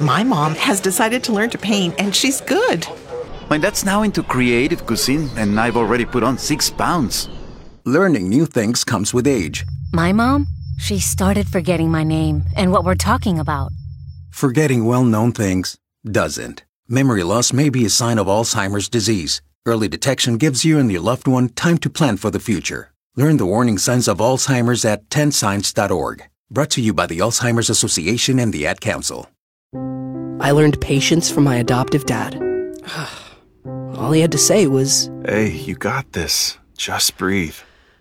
My mom has decided to learn to paint, and she's good. My dad's now into creative cuisine, and I've already put on 6 pounds. Learning new things comes with age. My mom, she started forgetting my name and what we're talking about. Forgetting well-known things doesn't. Memory loss may be a sign of Alzheimer's disease. Early detection gives you and your loved one time to plan for the future. Learn the warning signs of Alzheimer's at 10signs.org. Brought to you by the Alzheimer's Association and the Ad Council. I learned patience from my adoptive dad. All he had to say was, "Hey, you got this. Just breathe."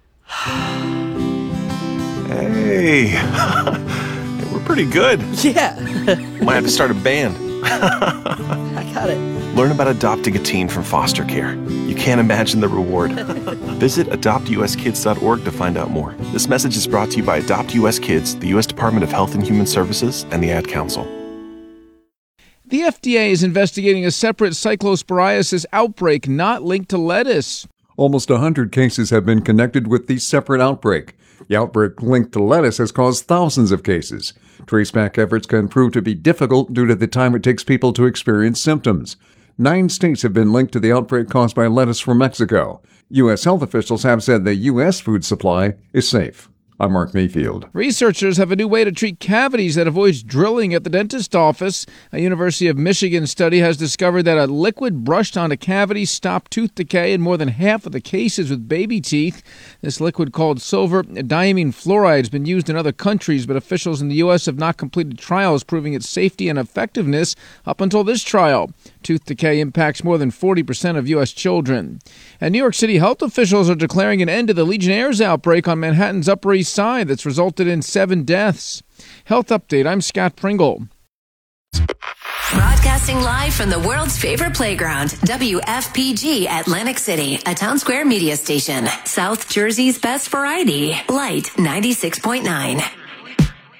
Hey, we're pretty good. yeah, Might have to start a band. I got it. Learn about adopting a teen from foster care. You can't imagine the reward. Visit adoptuskids.org to find out more. This message is brought to you by Adopt US Kids, the U.S. Department of Health and Human Services, and the Ad Council. The FDA is investigating a separate cyclosporiasis outbreak not linked to lettuce. Almost 100 cases have been connected with the separate outbreak. The outbreak linked to lettuce has caused thousands of cases. Traceback efforts can prove to be difficult due to the time it takes people to experience symptoms. 9 states have been linked to the outbreak caused by lettuce from Mexico. U.S. health officials have said the U.S. food supply is safe. I'm Mark Mayfield. Researchers have a new way to treat cavities that avoids drilling at the dentist office. A University of Michigan study has discovered that a liquid brushed on a cavity stopped tooth decay in more than half of the cases with baby teeth. This liquid, called silver diamine fluoride, has been used in other countries, but officials in the U.S. have not completed trials proving its safety and effectiveness up until this trial. Tooth decay impacts more than 40% of U.S. children. And New York City health officials are declaring an end to the Legionnaires outbreak on Manhattan's Upper East Side that's resulted in 7 deaths. Health Update, I'm Scott Pringle. Broadcasting live from the world's favorite playground, WFPG Atlantic City, a Town Square media station. South Jersey's best variety, Light 96.9.